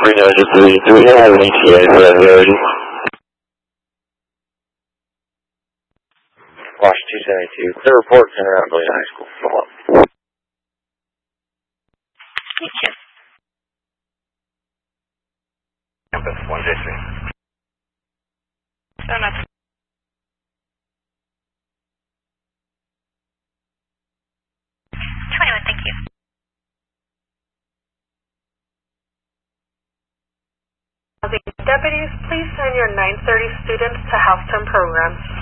Reno Division 3, I have an ETA for that area. Wash 272, clear report, center out Blaine High School. Follow up. Yes. Campus 1J3. So much. 21, thank you. Deputies, please send your 930 students to half-term programs.